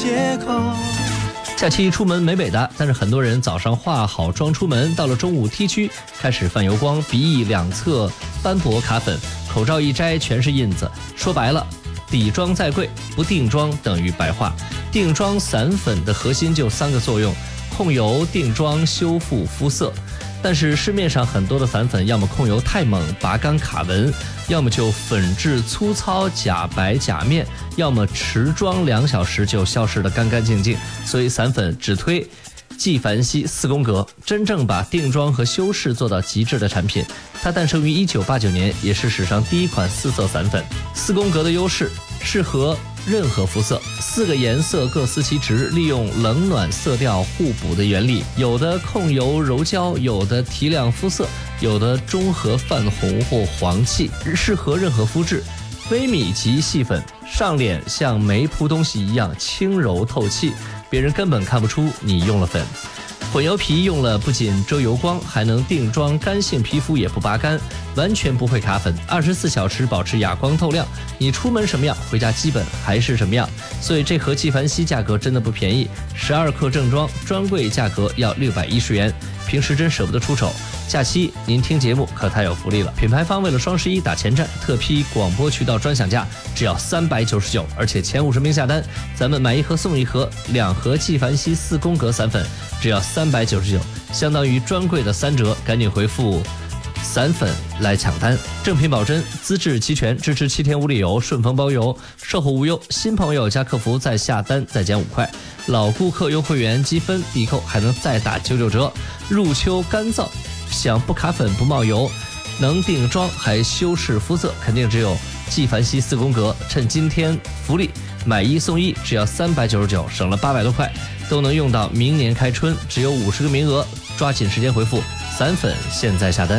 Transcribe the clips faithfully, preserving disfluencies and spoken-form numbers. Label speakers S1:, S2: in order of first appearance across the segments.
S1: 借口。
S2: 假期出门美美的，但是很多人早上化好妆出门，到了中午 T 区开始泛油光，鼻翼两侧斑驳卡粉，口罩一摘全是印子。说白了，底妆再贵，不定妆等于白化。定妆散粉的核心就三个作用：控油、定妆、修复肤色。但是市面上很多的散粉，要么控油太猛拔干卡纹，要么就粉质粗糙假白假面，要么持妆两小时就消失得干干净净。所以散粉只推纪梵希四宫格，真正把定妆和修饰做到极致的产品。它诞生于一九八九年，也是史上第一款四色散粉。四宫格的优势，适合任何肤色，四个颜色各司其职，利用冷暖色调互补的原理，有的控油柔焦，有的提亮肤色，有的中和泛红或黄气，适合任何肤质。微米级细粉，上脸像没铺东西一样轻柔透气，别人根本看不出你用了粉。混油皮用了不仅遮油光，还能定妆，干性皮肤也不拔干，完全不会卡粉，二十四小时保持哑光透亮。你出门什么样，回家基本还是什么样。所以这盒纪梵希价格真的不便宜，十二克正装专柜价格要六百一十元，平时真舍不得出手。假期您听节目可太有福利了，品牌方为了双十一打前站，特批广播渠道专享价只要三百九十九，而且前五十名下单，咱们买一盒送一盒，两盒纪梵希四宫格散粉只要三百九十九，相当于专柜的三折，赶紧回复散粉来抢单。正品保真，资质齐全，支持七天无理由，顺丰包邮，售后无忧。新朋友加客服再下单再减五块，老顾客优惠员积分抵扣还能再打九九折。入秋干燥，想不卡粉不冒油，能定妆还修饰肤色，肯定只有纪梵希四宫格。趁今天福利，买一送一，只要三百九十九，省了八百多块，都能用到明年开春，只有五十个名额，抓紧时间回复散粉，现在下单。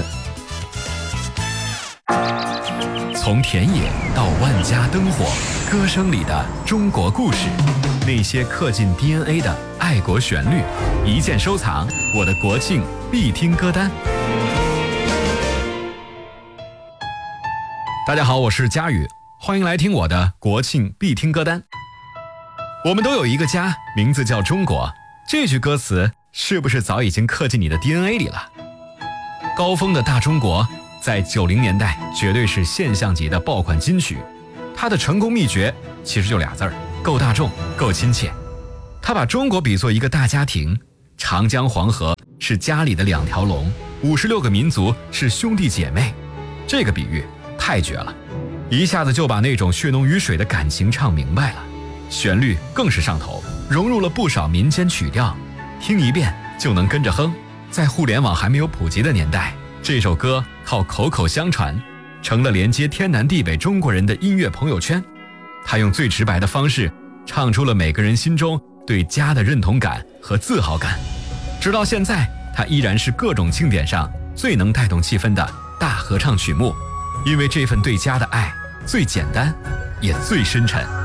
S3: 从田野到万家灯火，歌声里的中国故事，那些刻进 D N A 的爱国旋律，一键收藏我的国庆必听歌单。大家好，我是佳宇，欢迎来听我的国庆必听歌单。我们都有一个家，名字叫中国，这句歌词是不是早已经刻进你的 D N A 里了？高峰的大中国在九零年代绝对是现象级的爆款金曲，它的成功秘诀其实就俩字儿：够大众，够亲切。他把中国比作一个大家庭，长江黄河是家里的两条龙，五十六个民族是兄弟姐妹，这个比喻太绝了，一下子就把那种血浓于水的感情唱明白了，旋律更是上头，融入了不少民间曲调，听一遍就能跟着哼。在互联网还没有普及的年代，这首歌靠口口相传，成了连接天南地北中国人的音乐朋友圈。他用最直白的方式唱出了每个人心中对家的认同感和自豪感。直到现在，它依然是各种庆典上最能带动气氛的大合唱曲目，因为这份对家的爱最简单也最深沉。